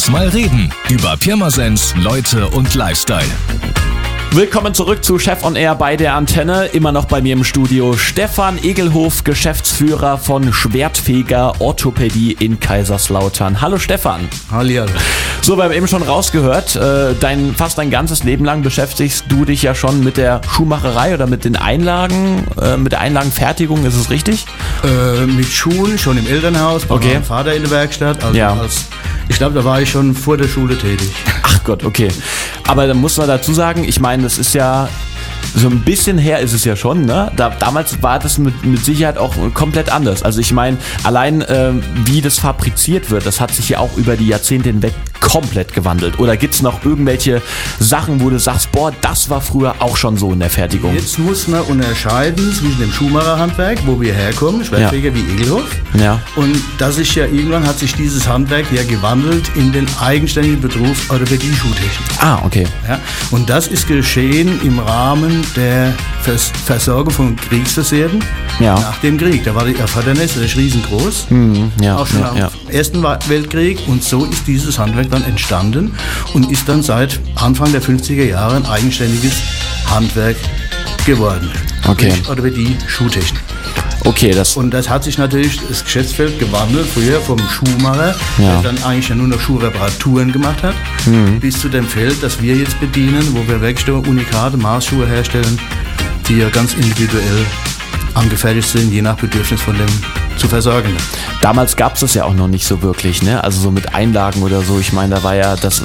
uns mal reden über Pirmasens, Leute und Lifestyle. Willkommen zurück zu Chef on Air bei der Antenne. Immer noch bei mir im Studio Stefan Egelhof, Geschäftsführer von Schwertfeger Orthopädie in Kaiserslautern. Hallo Stefan. Hallihallo. So, wir haben eben schon rausgehört, fast dein ganzes Leben lang beschäftigst du dich ja schon mit der Schuhmacherei oder mit den Einlagen, mit der Einlagenfertigung, ist es richtig? Mit Schuhen, schon im Elternhaus, bei meinem Vater in der Werkstatt. Also ich glaube, da war ich schon vor der Schule tätig. Ach Gott, okay. Aber dann muss man dazu sagen, ich meine, das ist ja so ein bisschen her ist es ja schon, ne? Damals war das mit Sicherheit auch komplett anders. Also ich meine, allein wie das fabriziert wird, das hat sich ja auch über die Jahrzehnte hinweg komplett gewandelt. Oder gibt es noch irgendwelche Sachen, wo du sagst, boah, das war früher auch schon so in der Fertigung? Jetzt muss man unterscheiden zwischen dem Schuhmacherhandwerk, wo wir herkommen, Schwertfeger wie Egelhof. Ja. Und irgendwann hat sich dieses Handwerk ja gewandelt in den eigenständigen Beruf Orthopädie-Schuhtechnik. Ah, okay. Ja, und das ist geschehen im Rahmen der Versorgung von Kriegsversehrten nach dem Krieg. Da war die Erfordernis riesengroß, auch schon am Ersten Weltkrieg. Und so ist dieses Handwerk dann entstanden und ist dann seit Anfang der 50er Jahre ein eigenständiges Handwerk geworden. Okay. Orthopädie-Schuhtechnik. Okay, und das hat sich natürlich das Geschäftsfeld gewandelt, früher vom Schuhmacher, der dann eigentlich nur noch Schuhreparaturen gemacht hat, bis zu dem Feld, das wir jetzt bedienen, wo wir wirklich unikate Maßschuhe herstellen, die ja ganz individuell angefertigt sind, je nach Bedürfnis von dem zu versorgen. Damals gab es das ja auch noch nicht so wirklich, ne? Also so mit Einlagen oder so. Ich meine, da war ja das.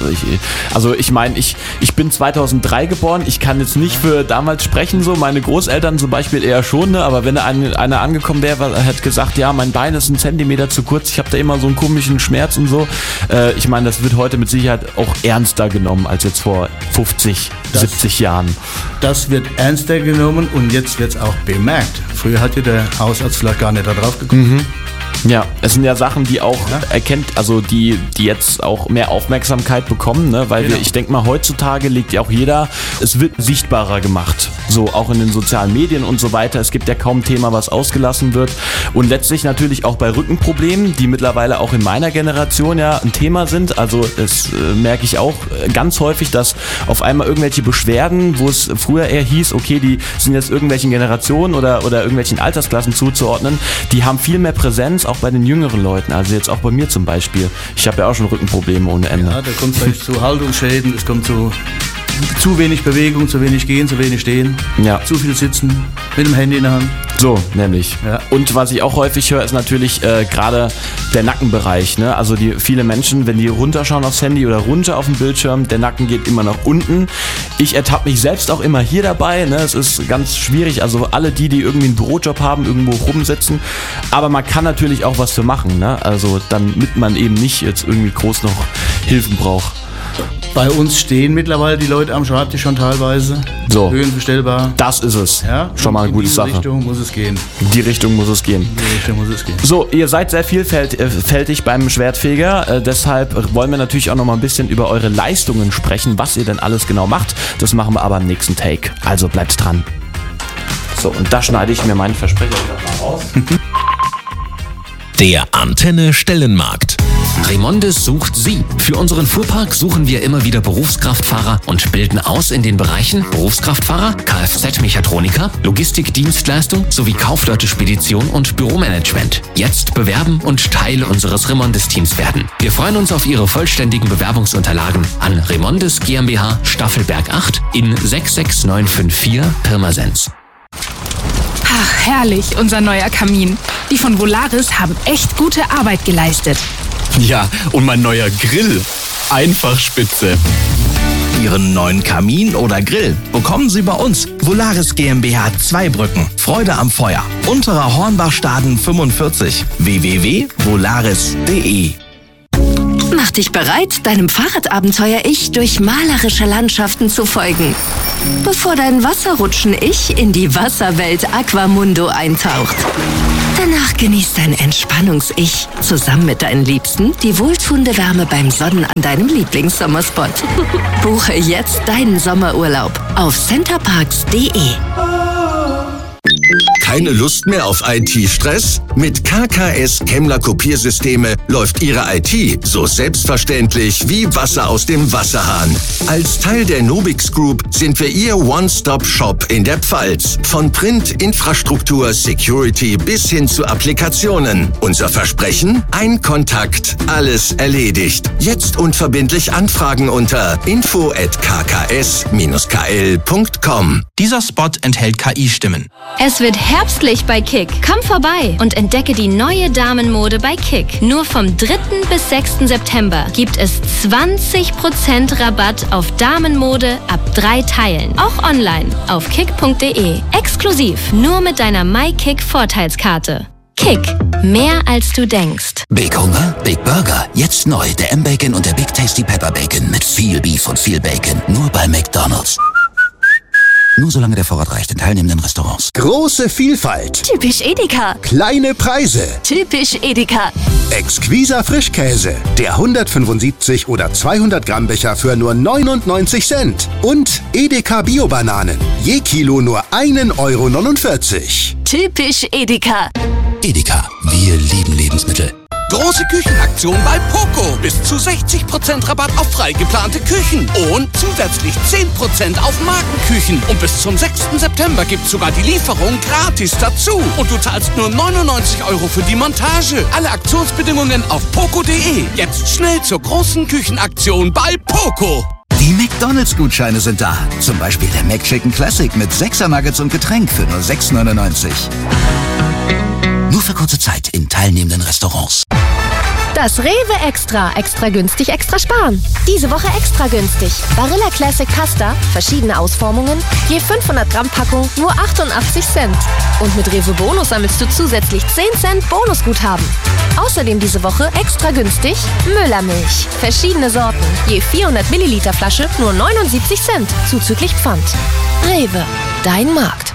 Ich bin 2003 geboren. Ich kann jetzt nicht für damals sprechen, so. Meine Großeltern zum Beispiel eher schon, ne? Aber wenn einer angekommen wäre, hat gesagt, ja, mein Bein ist 1 Zentimeter zu kurz. Ich habe da immer so einen komischen Schmerz und so. Ich meine, das wird heute mit Sicherheit auch ernster genommen als jetzt vor 50, 70 Jahren. Das wird ernster genommen und jetzt wird es auch bemerkt. Früher hat ja der Hausarzt vielleicht gar nicht da drauf geguckt. Ja, es sind ja Sachen, die auch die jetzt auch mehr Aufmerksamkeit bekommen, ne? Weil ich denke mal, heutzutage legt ja auch jeder, es wird sichtbarer gemacht, so auch in den sozialen Medien und so weiter. Es gibt ja kaum ein Thema, was ausgelassen wird und letztlich natürlich auch bei Rückenproblemen, die mittlerweile auch in meiner Generation ja ein Thema sind. Also das merke ich auch ganz häufig, dass auf einmal irgendwelche Beschwerden, wo es früher eher hieß, okay, die sind jetzt irgendwelchen Generationen oder irgendwelchen Altersklassen zuzuordnen, die haben viel mehr Präsenz, auch bei den jüngeren Leuten, also jetzt auch bei mir zum Beispiel. Ich habe ja auch schon Rückenprobleme ohne Ende. Ja, da kommt es zu Haltungsschäden, es kommt zu wenig Bewegung, zu wenig Gehen, zu wenig Stehen, zu viel Sitzen, mit dem Handy in der Hand. So, nämlich. Ja. Und was ich auch häufig höre, ist natürlich gerade der Nackenbereich. Ne? Also viele Menschen, wenn die runterschauen aufs Handy oder runter auf den Bildschirm, der Nacken geht immer nach unten. Ich ertappe mich selbst auch immer hier dabei. Ne? Es ist ganz schwierig. Also alle die irgendwie einen Bürojob haben, irgendwo rumsitzen. Aber man kann natürlich auch was für machen. Ne? Also damit man eben nicht jetzt irgendwie groß noch Hilfen braucht. Bei uns stehen mittlerweile die Leute am Schreibtisch schon teilweise. So. Höhenverstellbar. Das ist es. Ja? Schon mal eine gute Sache. In die Richtung muss es gehen. Die Richtung muss es gehen. So, ihr seid sehr vielfältig beim Schwertfeger. Deshalb wollen wir natürlich auch noch mal ein bisschen über eure Leistungen sprechen, was ihr denn alles genau macht. Das machen wir aber im nächsten Take. Also bleibt dran. So, und da schneide ich mir meinen Versprecher mal raus. Der Antenne Stellenmarkt. Remondes sucht Sie. Für unseren Fuhrpark suchen wir immer wieder Berufskraftfahrer und bilden aus in den Bereichen Berufskraftfahrer, Kfz-Mechatroniker, Logistikdienstleistung sowie Kaufleute, Spedition und Büromanagement. Jetzt bewerben und Teil unseres Remondes-Teams werden. Wir freuen uns auf Ihre vollständigen Bewerbungsunterlagen an Remondes GmbH Staffelberg 8 in 66954 Pirmasens. Ach, herrlich, unser neuer Kamin. Die von Volaris haben echt gute Arbeit geleistet. Ja, und mein neuer Grill. Einfach spitze. Ihren neuen Kamin oder Grill bekommen Sie bei uns. Volaris GmbH Zweibrücken. Freude am Feuer. Unterer Hornbachstaden 45. www.volaris.de. Mach dich bereit, deinem Fahrradabenteuer-Ich durch malerische Landschaften zu folgen. Bevor dein Wasserrutschen-Ich in die Wasserwelt Aquamundo eintaucht. Danach genießt dein Entspannungs-Ich zusammen mit deinen Liebsten die wohltuende Wärme beim Sonnen an deinem Lieblingssommerspot. Buche jetzt deinen Sommerurlaub auf centerparks.de. Keine Lust mehr auf IT-Stress? Mit KKS Kemmler Kopiersysteme läuft Ihre IT so selbstverständlich wie Wasser aus dem Wasserhahn. Als Teil der Nobix Group sind wir Ihr One-Stop-Shop in der Pfalz. Von Print, Infrastruktur, Security bis hin zu Applikationen. Unser Versprechen? Ein Kontakt, alles erledigt. Jetzt unverbindlich anfragen unter info@kks-kl.com. Dieser Spot enthält KI-Stimmen. Es wird herbstlich bei Kick. Komm vorbei und entdecke die neue Damenmode bei Kick. Nur vom 3. bis 6. September gibt es 20% Rabatt auf Damenmode ab 3 Teilen. Auch online auf kick.de. Exklusiv nur mit deiner MyKick-Vorteilskarte. Kick. Mehr als du denkst. Big Hunger? Big Burger. Jetzt neu. Der M-Bacon und der Big Tasty Pepper Bacon mit viel Beef und viel Bacon. Nur bei McDonald's. Nur solange der Vorrat reicht in teilnehmenden Restaurants. Große Vielfalt. Typisch Edeka. Kleine Preise. Typisch Edeka. Exquiser Frischkäse. Der 175 oder 200 Gramm Becher für nur 99 Cent. Und Edeka Bio-Bananen. Je Kilo nur 1,49 €. Typisch Edeka. Edeka. Wir lieben Lebensmittel. Große Küchenaktion bei Poco. Bis zu 60% Rabatt auf frei geplante Küchen. Und zusätzlich 10% auf Markenküchen. Und bis zum 6. September gibt's sogar die Lieferung gratis dazu. Und du zahlst nur 99 € für die Montage. Alle Aktionsbedingungen auf poco.de. Jetzt schnell zur großen Küchenaktion bei Poco. Die McDonald's-Gutscheine sind da. Zum Beispiel der McChicken Classic mit 6er Nuggets und Getränk für nur 6,99 €. Nur für kurze Zeit in teilnehmenden Restaurants. Das Rewe Extra. Extra günstig, extra sparen. Diese Woche extra günstig. Barilla Classic Pasta, verschiedene Ausformungen, je 500 Gramm Packung, nur 88 Cent. Und mit Rewe Bonus sammelst du zusätzlich 10 Cent Bonusguthaben. Außerdem diese Woche extra günstig Müllermilch. Verschiedene Sorten, je 400 Milliliter Flasche, nur 79 Cent, zuzüglich Pfand. Rewe, dein Markt.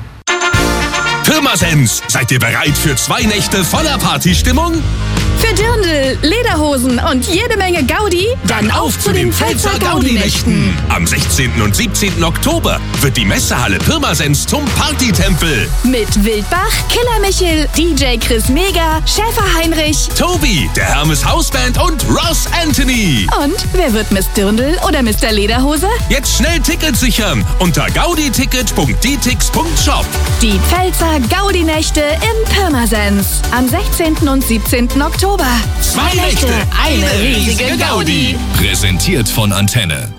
Pirmasens, seid ihr bereit für 2 Nächte voller Partystimmung? Für Dirndl, Lederhosen und jede Menge Gaudi? Dann auf zu den Pfälzer Gaudi-Nächten. Am 16. und 17. Oktober wird die Messehalle Pirmasens zum Partytempel. Mit Wildbach, Killer Michel, DJ Chris Mega, Schäfer Heinrich, Tobi, der Hermes Hausband und Ross Anthony. Und wer wird Miss Dirndl oder Mr. Lederhose? Jetzt schnell Tickets sichern unter gauditicket.dtix.shop. Die Pfälzer Gaudi-Nächte im Pirmasens. Am 16. und 17. Oktober. 2 Nächte, eine riesige Gaudi. Präsentiert von Antenne.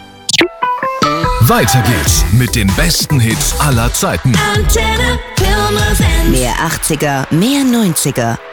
Weiter geht's mit den besten Hits aller Zeiten. Antenne Pirmasens. Mehr 80er, mehr 90er.